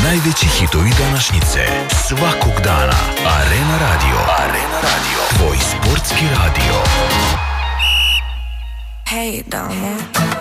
Najveći hitovi današnjice svakog dana. Arena Radio. Arena Radio. Tvoj sportski radio. Hey, damo.